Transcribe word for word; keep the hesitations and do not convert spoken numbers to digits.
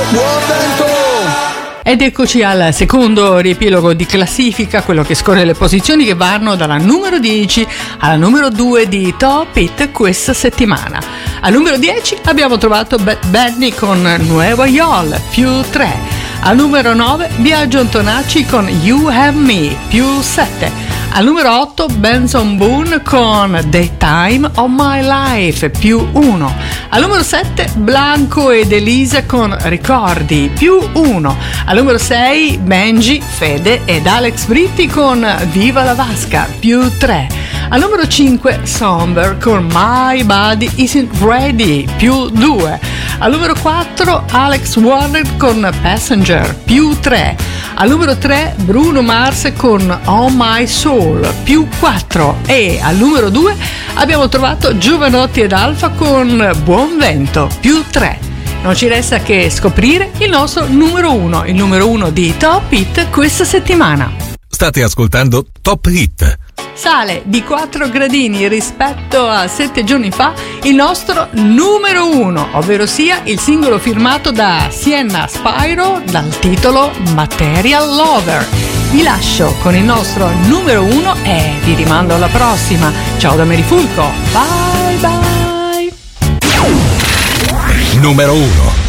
Buon vento! Ed eccoci al secondo riepilogo di classifica, quello che scorre le posizioni che vanno dalla numero dieci alla numero due di Top Hit questa settimana. Al numero dieci abbiamo trovato Bad Bunny con Nueva York, più tre. Al numero nove Biagio Antonacci con You Have Me, più sette. Al numero otto Benson Boone con Daytime of My Life, più uno. Al numero sette Blanco ed Elisa con Ricordi, più uno. Al numero sei Benji, Fede ed Alex Britti con Viva la Vasca, più tre. Al numero cinque Somber con My Body Isn't Ready, più due. Al numero quattro Alex Warner con Passenger, più tre. Al numero tre Bruno Mars con Oh My Soul, più quattro. E al numero due abbiamo trovato Giovanotti ed Alfa con Buon Vento, più tre. Non ci resta che scoprire il nostro numero uno, il numero uno di Top Hit questa settimana. State ascoltando Top Hit. Sale di quattro gradini rispetto a sette giorni fa il nostro numero uno, ovvero sia il singolo firmato da Sienna Spyro dal titolo Material Lover. Vi lascio con il nostro numero uno e vi rimando alla prossima. Ciao da Mary Fulco, bye bye. Numero uno.